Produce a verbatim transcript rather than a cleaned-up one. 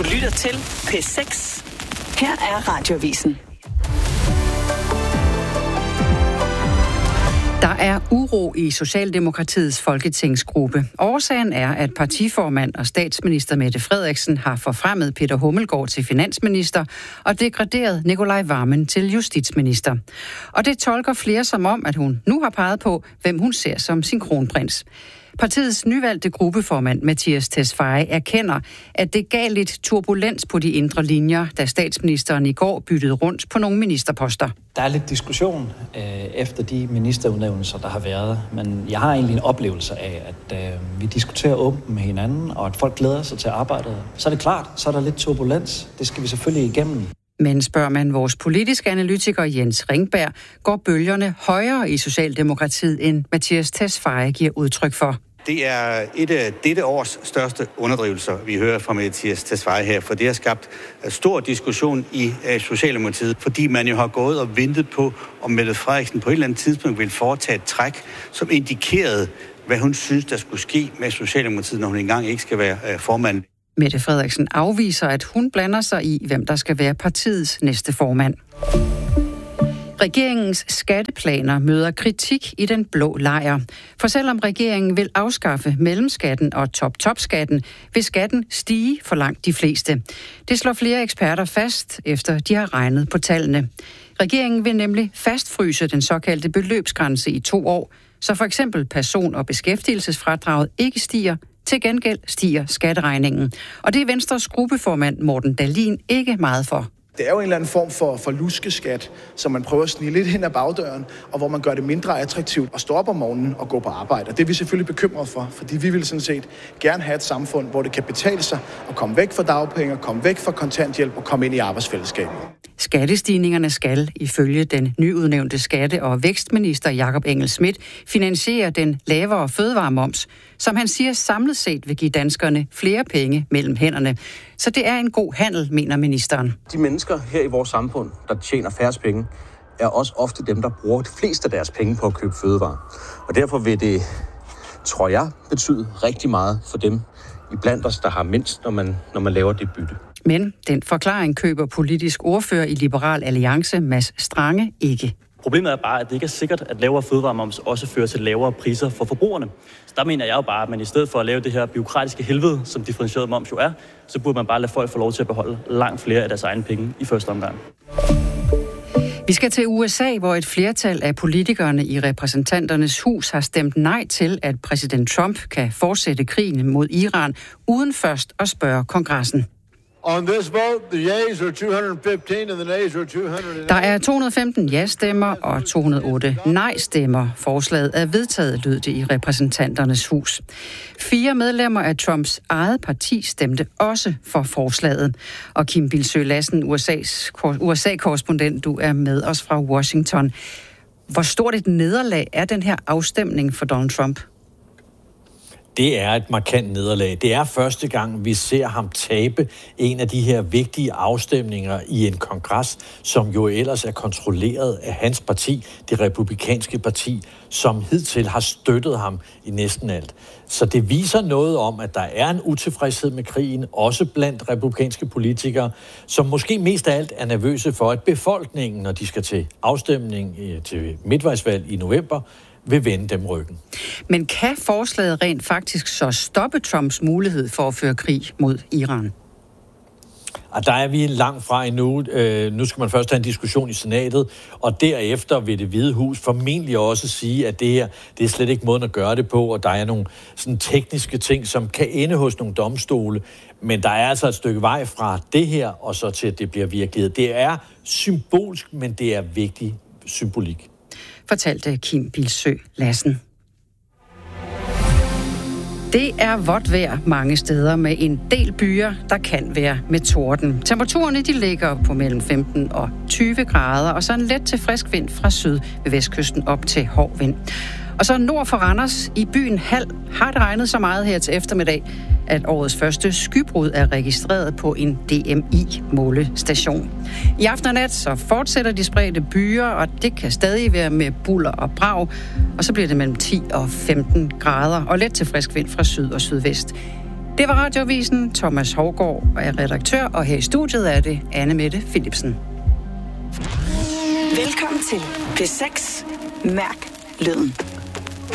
Du lytter til P seks. Her er Radioavisen. Der er uro i Socialdemokratiets folketingsgruppe. Årsagen er, at partiformand og statsminister Mette Frederiksen har forfremmet Peter Hummelgaard til finansminister og degraderet Nicolai Wammen til justitsminister. Og det tolker flere som om, at hun nu har peget på, hvem hun ser som sin kronprins. Partiets nyvalgte gruppeformand Mattias Tesfaye erkender, at det gav lidt turbulens på de indre linjer, da statsministeren i går byttede rundt på nogle ministerposter. Der er lidt diskussion øh, efter de ministerudnævnelser, der har været, men jeg har egentlig en oplevelse af, at øh, vi diskuterer åbent med hinanden, og at folk glæder sig til arbejdet. Så er det klart, så er der lidt turbulens. Det skal vi selvfølgelig igennem. Men spørger man vores politiske analytiker Jens Ringberg, går bølgerne højere i Socialdemokratiet, end Mattias Tesfaye giver udtryk for. Det er et af dette års største underdrivelser, vi hører fra Mattias Tesfaye her, for det har skabt stor diskussion i Socialdemokratiet, fordi man jo har gået og ventet på, om Mette Frederiksen på et eller andet tidspunkt vil foretage et træk, som indikerede, hvad hun synes, der skulle ske med Socialdemokratiet, når hun engang ikke skal være formand. Mette Frederiksen afviser, at hun blander sig i, hvem der skal være partiets næste formand. Regeringens skatteplaner møder kritik i den blå lejr. For selvom regeringen vil afskaffe mellemskatten og top-top-skatten, vil skatten stige for langt de fleste. Det slår flere eksperter fast, efter de har regnet på tallene. Regeringen vil nemlig fastfryse den såkaldte beløbsgrænse i to år, så for eksempel person- og beskæftigelsesfradraget ikke stiger. Til gengæld stiger skatteregningen. Og det er Venstres gruppeformand Morten Dahlin ikke meget for. Det er jo en eller anden form for, for luskeskat, som man prøver at snige lidt hen ad bagdøren, og hvor man gør det mindre attraktivt at stå op om morgenen og gå på arbejde. Og det er vi selvfølgelig bekymret for, fordi vi vil sådan set gerne have et samfund, hvor det kan betale sig at komme væk fra dagpenge, komme væk fra kontanthjælp og komme ind i arbejdsfællesskabet. Skattestigningerne skal, ifølge den nyudnævnte skatte- og vækstminister Jakob Engel-Schmidt, finansiere den lavere fødevaremoms, som han siger samlet set vil give danskerne flere penge mellem hænderne. Så det er en god handel, mener ministeren. De mennesker her i vores samfund, der tjener færrest penge, er også ofte dem, der bruger de fleste af deres penge på at købe fødevarer. Og derfor vil det, tror jeg, betyde rigtig meget for dem iblandt os, der har mindst, når man, når man laver det bytte. Men den forklaring køber politisk ordfører i Liberal Alliance, Mads Strange, ikke. Problemet er bare, at det ikke er sikkert, at lavere fødevaremoms også fører til lavere priser for forbrugerne. Så der mener jeg jo bare, at man i stedet for at lave det her bureaukratiske helvede, som differentieret moms jo er, så burde man bare lade folk få lov til at beholde langt flere af deres egne penge i første omgang. Vi skal til U S A, hvor et flertal af politikerne i repræsentanternes hus har stemt nej til, at præsident Trump kan fortsætte krigen mod Iran, uden først at spørge kongressen. On this vote, the yeas are two hundred fifteen and the nays are two hundred. Der er to hundrede og femten ja-stemmer og to hundrede og otte nej-stemmer. Forslaget er vedtaget, lød det i repræsentanternes hus. Fire medlemmer af Trumps eget parti stemte også for forslaget. Og Kim Bildsøe Lassen, U S A-korrespondent, du er med os fra Washington. Hvor stort et nederlag er den her afstemning for Donald Trump? Det er et markant nederlag. Det er første gang, vi ser ham tabe en af de her vigtige afstemninger i en kongres, som jo ellers er kontrolleret af hans parti, det republikanske parti, som hidtil har støttet ham i næsten alt. Så det viser noget om, at der er en utilfredshed med krigen, også blandt republikanske politikere, som måske mest af alt er nervøse for, at befolkningen, når de skal til afstemning til midtvejsvalg i november, vil vende dem ryggen. Men kan forslaget rent faktisk så stoppe Trumps mulighed for at føre krig mod Iran? Og der er vi langt fra endnu. Øh, nu skal man først have en diskussion i senatet, og derefter vil Det Hvide Hus formentlig også sige, at det her, det er slet ikke måden at gøre det på, og der er nogle sådan tekniske ting, som kan ende hos nogle domstole. Men der er altså et stykke vej fra det her, og så til, at det bliver virkelighed. Det er symbolsk, men det er vigtig symbolik. Fortalte Kim Bildsøe Lassen. Det er vådt vejr mange steder med en del byer, der kan være med torden. Temperaturerne de ligger på mellem femten og tyve grader, og så en let til frisk vind fra syd ved vestkysten op til hård vind. Og så nord for Randers i byen Hald har det regnet så meget her til eftermiddag, at årets første skybrud er registreret på en D M I-målestation. I aften og nat så fortsætter de spredte byer, og det kan stadig være med bulder og brag, og så bliver det mellem ti og femten grader, og let til frisk vind fra syd og sydvest. Det var Radioavisen. Thomas Hovgaard er redaktør, og her i studiet er det Anne Mette Philipsen. Velkommen til P seks. Mærk lyden.